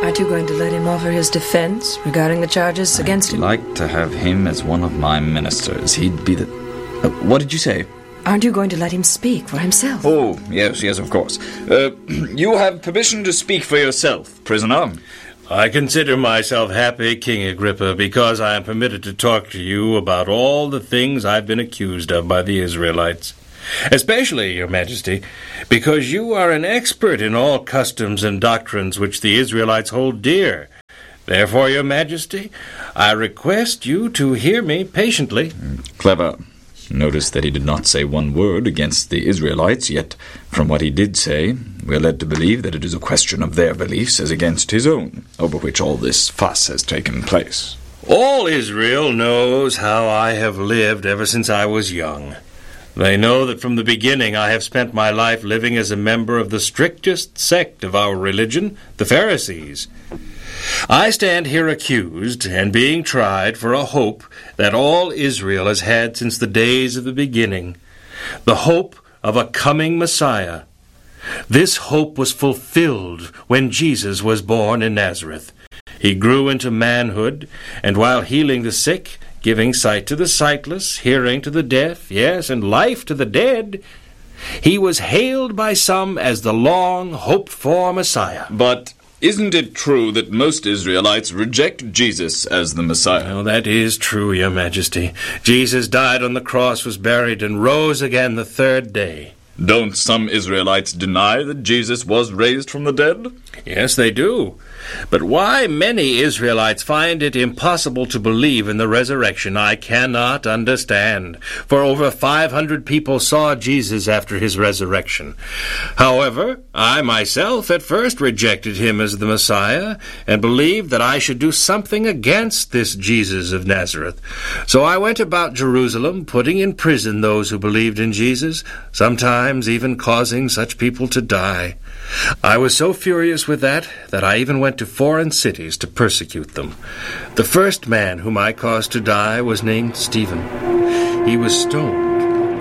Aren't you going to let him offer his defense regarding the charges against him? I'd like to have him as one of my ministers. He'd be the... what did you say? Aren't you going to let him speak for himself? Oh, yes, of course. You have permission to speak for yourself, prisoner. I consider myself happy, King Agrippa, because I am permitted to talk to you about all the things I've been accused of by the Israelites. Especially, Your Majesty, because you are an expert in all customs and doctrines which the Israelites hold dear. Therefore, Your Majesty, I request you to hear me patiently. Clever. Notice that he did not say one word against the Israelites, yet from what he did say, we are led to believe that it is a question of their beliefs as against his own, over which all this fuss has taken place. All Israel knows how I have lived ever since I was young. They know that from the beginning I have spent my life living as a member of the strictest sect of our religion, the Pharisees. I stand here accused and being tried for a hope that all Israel has had since the days of the beginning, the hope of a coming Messiah. This hope was fulfilled when Jesus was born in Nazareth. He grew into manhood, and while healing the sick, giving sight to the sightless, hearing to the deaf, yes, and life to the dead, he was hailed by some as the long-hoped-for Messiah. But isn't it true that most Israelites reject Jesus as the Messiah? Well, that is true, Your Majesty. Jesus died on the cross, was buried, and rose again the third day. Don't some Israelites deny that Jesus was raised from the dead? Yes, they do. But why many Israelites find it impossible to believe in the resurrection, I cannot understand. For over 500 people saw Jesus after his resurrection. However, I myself at first rejected him as the Messiah and believed that I should do something against this Jesus of Nazareth. So I went about Jerusalem, putting in prison those who believed in Jesus, sometimes even causing such people to die. I was so furious with that I even went to foreign cities to persecute them. The first man whom I caused to die was named Stephen. He was stoned.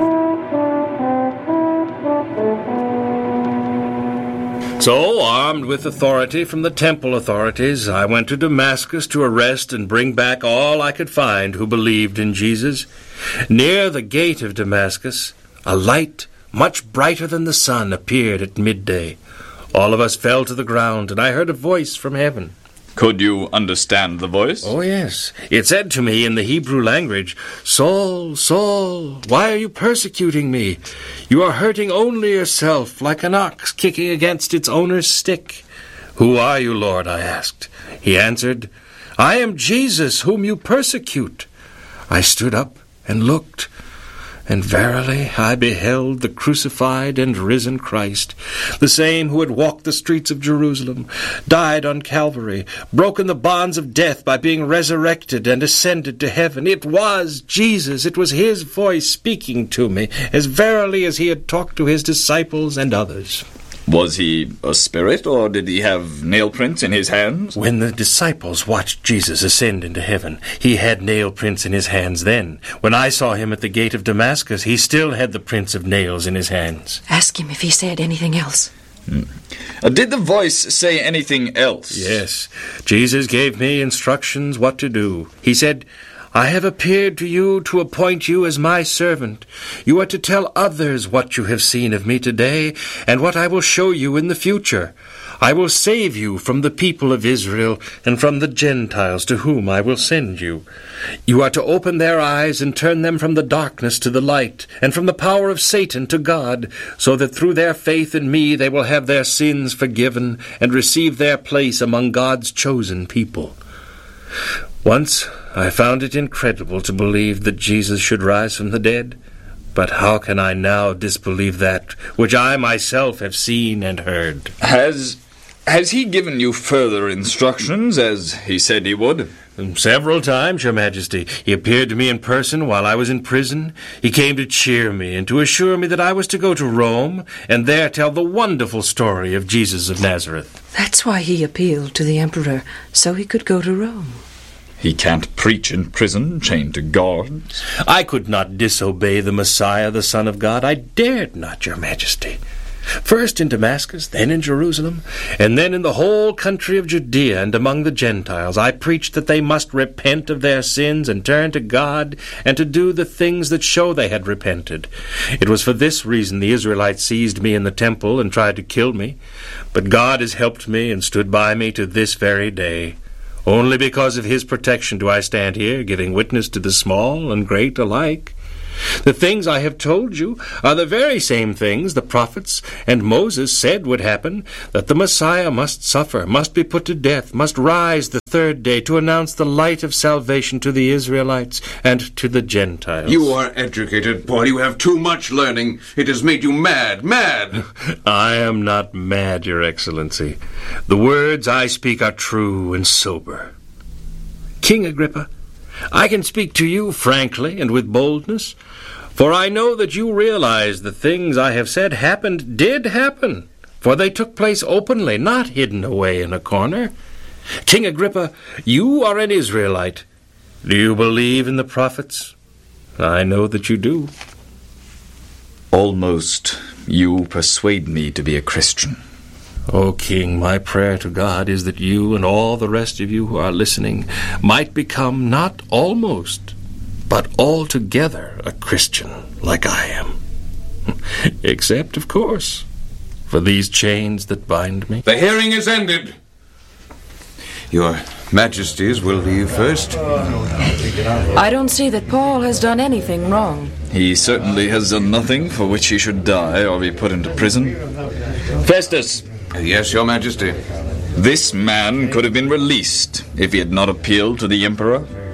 So, armed with authority from the temple authorities, I went to Damascus to arrest and bring back all I could find who believed in Jesus. Near the gate of Damascus, a light much brighter than the sun appeared at midday. All of us fell to the ground, and I heard a voice from heaven. Could you understand the voice? Oh, yes. It said to me in the Hebrew language, "Saul, Saul, why are you persecuting me? You are hurting only yourself, like an ox kicking against its owner's stick." "Who are you, Lord?" I asked. He answered, "I am Jesus, whom you persecute." I stood up and looked, and verily I beheld the crucified and risen Christ, the same who had walked the streets of Jerusalem, died on Calvary, broken the bonds of death by being resurrected and ascended to heaven. It was Jesus. It was his voice speaking to me, as verily as he had talked to his disciples and others. Was he a spirit, or did he have nail prints in his hands? When the disciples watched Jesus ascend into heaven, he had nail prints in his hands then. When I saw him at the gate of Damascus, he still had the prints of nails in his hands. Ask him if he said anything else. Did the voice say anything else? Yes. Jesus gave me instructions what to do. He said, "I have appeared to you to appoint you as my servant. You are to tell others what you have seen of me today and what I will show you in the future. I will save you from the people of Israel and from the Gentiles to whom I will send you. You are to open their eyes and turn them from the darkness to the light and from the power of Satan to God, so that through their faith in me they will have their sins forgiven and receive their place among God's chosen people." Once I found it incredible to believe that Jesus should rise from the dead, but how can I now disbelieve that which I myself have seen and heard? Has he given you further instructions, as he said he would? Several times, Your Majesty. He appeared to me in person while I was in prison. He came to cheer me and to assure me that I was to go to Rome and there tell the wonderful story of Jesus of Nazareth. That's why he appealed to the emperor, so he could go to Rome. He can't preach in prison, chained to guards. I could not disobey the Messiah, the Son of God. I dared not, Your Majesty. first in Damascus, then in Jerusalem, and then in the whole country of Judea and among the Gentiles. I preached that they must repent of their sins and turn to God and to do the things that show they had repented. It was for this reason the Israelites seized me in the temple and tried to kill me. But God has helped me and stood by me to this very day. Only because of his protection do I stand here, giving witness to the small and great alike. The things I have told you are the very same things the prophets and Moses said would happen, that the Messiah must suffer, must be put to death, must rise the third day to announce the light of salvation to the Israelites and to the Gentiles. You are educated, Paul. You have too much learning. It has made you mad. I am not mad, Your Excellency. The words I speak are true and sober. King Agrippa, I can speak to you frankly and with boldness, for I know that you realize the things I have said did happen, for they took place openly, not hidden away in a corner. King Agrippa, you are an Israelite. Do you believe in the prophets? I know that you do. Almost. You persuade me to be a Christian. O King, my prayer to God is that you and all the rest of you who are listening might become not almost, but altogether a Christian like I am. Except, of course, for these chains that bind me. The hearing is ended. Your Majesties will leave first. I don't see that Paul has done anything wrong. He certainly has done nothing for which he should die or be put into prison. Festus! Yes, Your Majesty. This man could have been released if he had not appealed to the Emperor.